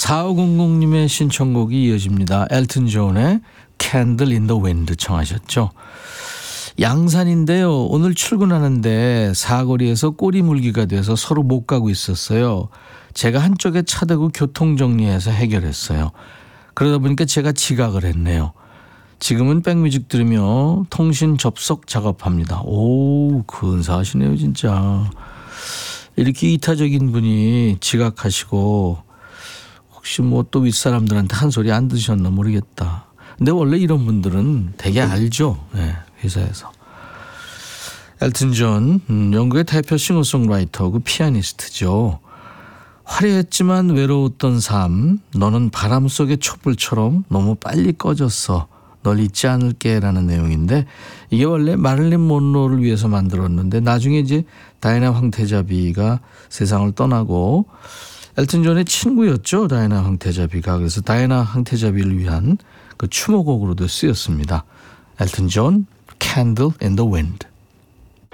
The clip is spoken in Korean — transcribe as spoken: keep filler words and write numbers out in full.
사오공공님의 신청곡이 이어집니다. 엘튼 존의 Candle in the Wind 청하셨죠. 양산인데요. 오늘 출근하는데 사거리에서 꼬리 물기가 돼서 서로 못 가고 있었어요. 제가 한쪽에 차 대고 교통정리해서 해결했어요. 그러다 보니까 제가 지각을 했네요. 지금은 백뮤직 들으며 통신 접속 작업합니다. 오, 근사하시네요 진짜. 이렇게 이타적인 분이 지각하시고 혹시 뭐 또 윗사람들한테 한 소리 안 드셨나 모르겠다. 근데 원래 이런 분들은 되게 알죠. 네, 회사에서. 엘튼 존, 음, 영국의 대표 싱어송라이터고 피아니스트죠. 화려했지만 외로웠던 삶, 너는 바람 속의 촛불처럼 너무 빨리 꺼졌어. 널 잊지 않을게 라는 내용인데 이게 원래 마릴린 monroe를 위해서 만들었는데 나중에 이제 다이애나 황태자비가 세상을 떠나고 엘튼 존의 친구였죠. 다이애나 황태자비가. 그래서 다이애나 황태자비를 위한 그 추모곡으로도 쓰였습니다. 엘튼 존, Candle in the Wind.